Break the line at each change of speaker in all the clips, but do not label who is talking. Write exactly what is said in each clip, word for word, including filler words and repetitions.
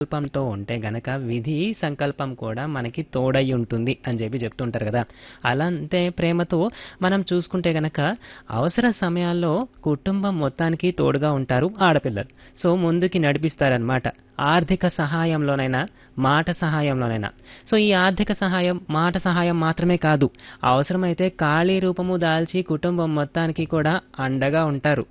సంకల్పంతో ఉంటే గనక విధి సంకల్పం కూడా మనకి తోడై ఉంటుంది అని చెప్పి చెప్తుంటారు కదా. అలాంటే ప్రేమతో మనం చూసుకుంటే గనక అవసర సమయాల్లో కుటుంబం మొత్తానికి తోడుగా ఉంటారు ఆడపిల్లలు. సో ముందుకి నడిపిస్తారనమాట. ఆర్థిక సహాయంలోనైనా మాట సహాయంలోనైనా. సో ఈ ఆర్థిక సహాయం మాట సహాయం మాత్రమే కాదు, అవసరమైతే ఖాళీ రూపము దాల్చి కుటుంబం మొత్తానికి కూడా అండగా ఉంటారు.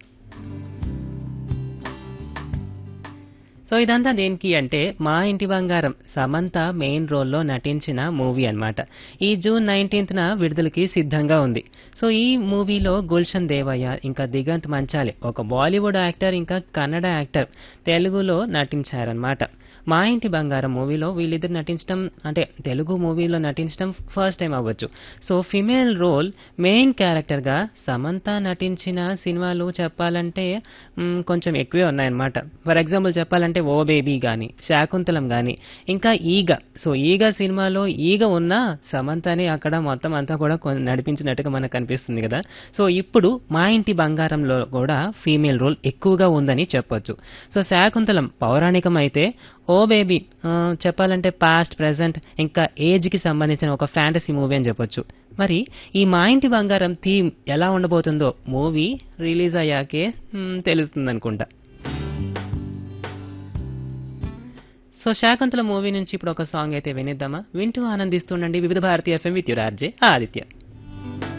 సో ఇదంతా దేనికి అంటే మా ఇంటి బంగారం సమంత మెయిన్ రోల్లో నటించిన మూవీ అన్నమాట. ఈ జూన్ నైన్టీన్త్న విడుదలకి సిద్ధంగా ఉంది. సో ఈ మూవీలో గుల్షన్ దేవయ్య ఇంకా దిగంత్ మంచాలి ఒక బాలీవుడ్ యాక్టర్ ఇంకా కన్నడ యాక్టర్ తెలుగులో నటించారనమాట. మా ఇంటి బంగారం మూవీలో వీళ్ళిద్దరు నటించడం అంటే తెలుగు మూవీలో నటించడం ఫస్ట్ టైం అవ్వచ్చు. So female role main క్యారెక్టర్గా Samantha నటించిన సినిమాలు చెప్పాలంటే మ్, కొంచెం ఎక్కువే ఉన్నాయన్నమాట. ఫర్ ఎగ్జాంపుల్ చెప్పాలంటే ఓ బేబీ కానీ శాకుంతలం కానీ ఇంకా ఈగ. సో ఈగ సినిమాలో ఈగ ఉన్న సమంతని అక్కడ మొత్తం అంతా కూడా కొ- నడిపించినట్టుగా మనకు కనిపిస్తుంది కదా. సో ఇప్పుడు మా ఇంటి బంగారంలో కూడా ఫీమేల్ రోల్ ఎక్కువగా ఉందని చెప్పొచ్చు. సో శాకుంతలం పౌరాణికం అయితే ఓ బేబీ చెప్పాలంటే పాస్ట్ ప్రెసెంట్ ఇంకా ఏజ్కి సంబంధించిన ఒక ఫ్యాంటసీ మూవీ అని చెప్పొచ్చు. మరి ఈ మా ఇంటి బంగారం థీమ్ ఎలా ఉండబోతుందో మూవీ రిలీజ్ అయ్యాకే తెలుస్తుంది అనుకుంటా. సో శాకుంతల మూవీ నుంచి ఇప్పుడు ఒక సాంగ్ అయితే వినిద్దామా? వింటూ ఆనందిస్తుండండి వివిధ భారతీయ FM with your RJ Aditya.